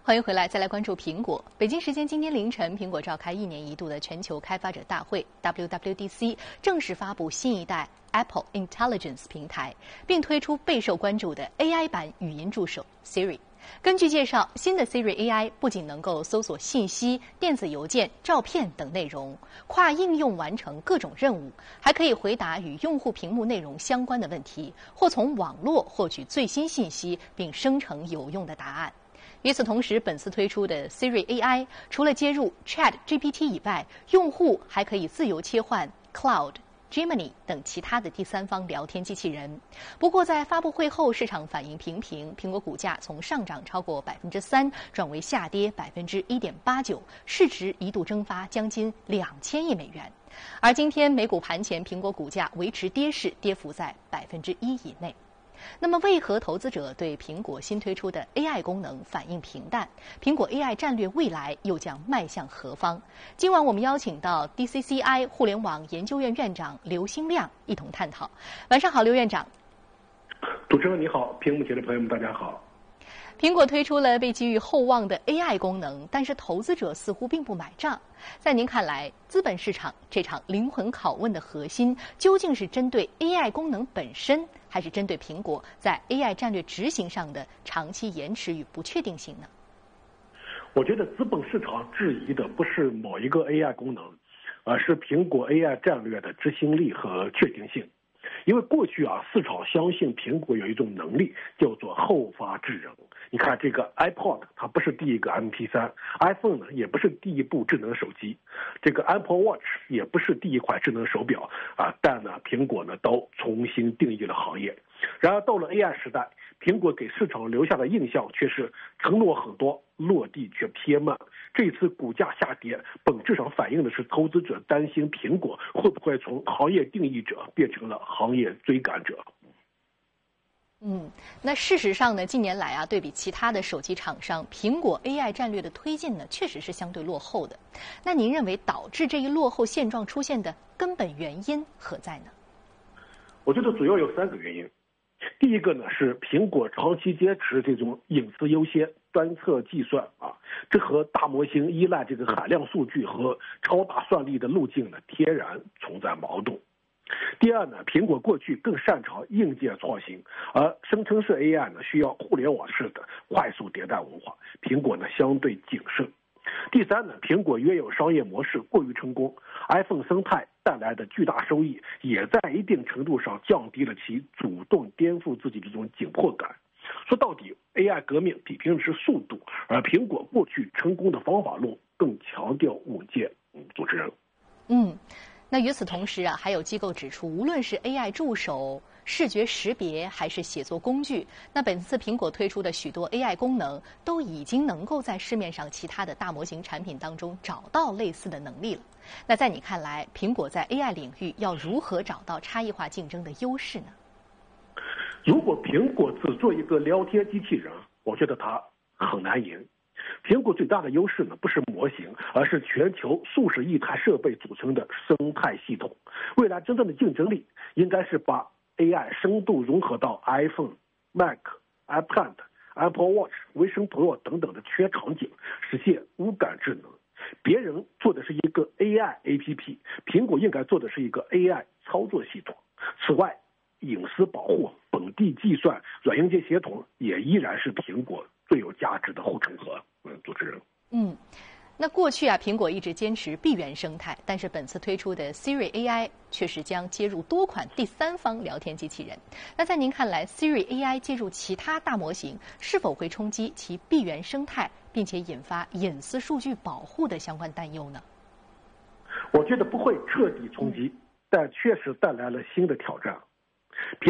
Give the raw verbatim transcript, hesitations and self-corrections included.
欢迎回来，再来关注苹果。北京时间今天凌晨，苹果召开一年一度的全球开发者大会 （W W D C）， 正式发布新一代 Apple Intelligence 平台，并推出备受关注的 A I 版语音助手 Siri。根据介绍，新的 Siri A I 不仅能够搜索信息、电子邮件、照片等内容，跨应用完成各种任务，还可以回答与用户屏幕内容相关的问题，或从网络获取最新信息，并生成有用的答案。与此同时，本次推出的 Siri A I 除了接入 Chat G P T 以外，用户还可以自由切换 Cloud、Gemini 等其他的第三方聊天机器人。不过，在发布会后，市场反应平平，苹果股价从上涨超过百分之三转为下跌百分之一点八九，市值一度蒸发将近两千亿美元。而今天美股盘前，苹果股价维持跌势，跌幅在百分之一以内。那么，为何投资者对苹果新推出的 A I 功能反应平淡？苹果 A I 战略未来又将迈向何方？今晚我们邀请到 D C C I 互联网研究院院长刘兴亮一同探讨。晚上好，刘院长。 主持人你好，屏幕前的朋友们大家好。 苹果推出了被寄予厚望的 A I 功能，但是投资者似乎并不买账。在您看来，资本市场这场灵魂拷问的核心究竟是针对 A I 功能本身，还是针对苹果在 A I 战略执行上的长期延迟与不确定性呢？ 我觉得资本市场质疑的不是某一个 A I 功能，而是苹果 A I 战略的执行力和确定性。因为过去啊，市场相信苹果有一种能力叫做后发制人。你看这个 iPod， 它不是第一个 M P 三 ，iPhone 呢也不是第一部智能手机，这个 Apple Watch 也不是第一款智能手表啊，但呢，苹果呢都重新定义了行业。然而到了 A I 时代，苹果给市场留下的印象却是承诺很多，落地却偏慢。这一次股价下跌，本质上反映的是投资者担心苹果会不会从行业定义者变成了行业追赶者。 嗯，那事实上呢，近年来啊，对比其他的手机厂商，苹果 A I 战略的推进呢，确实是相对落后的。那您认为导致这一落后现状出现的根本原因何在呢？ 我觉得主要有三个原因。第一个呢是苹果长期坚持这种隐私优先、端侧计算啊，这和大模型依赖这个海量数据和超大算力的路径呢，天然存在矛盾。第二呢，苹果过去更擅长硬件创新，而生成式 A I 呢需要互联网式的快速迭代文化，苹果呢相对谨慎。第三呢，苹果原有商业模式过于成功 ，iPhone 生态带来的巨大收益，也在一定程度上降低了其主动颠覆自己的这种紧迫感。说到底 ，A I 革命比拼的是速度，而苹果过去成功的方法论更强调稳健。嗯，主持人。 嗯。那与此同时啊，还有机构指出，无论是 A I 助手、视觉识别还是写作工具，那本次苹果推出的许多 A I 功能都已经能够在市面上其他的大模型产品当中找到类似的能力了。那在你看来，苹果在 A I 领域要如何找到差异化竞争的优势呢？ 如果苹果只做一个聊天机器人，我觉得它很难赢。苹果最大的优势呢，不是模型，而是全球数十亿台设备组成的生态系统。未来真正的竞争力，应该是把 A I 深度融合到 iPhone、Mac、iPad、Apple Watch、Vision Pro 等等的全场景，实现无感智能。别人做的是一个 A I A P P， 苹果应该做的是一个 A I 操作系统。此外，隐私保护、本地计算、软硬件协同也依然是苹果最有价值的护城河。嗯，主持人。 嗯，那过去啊，苹果一直坚持闭源生态，但是本次推出的 Siri A I 却是将接入多款第三方聊天机器人。那在您看来 ，Siri A I 接入其他大模型，是否会冲击其闭源生态，并且引发隐私数据保护的相关担忧呢？ 我觉得不会彻底冲击，但确实带来了新的挑战。苹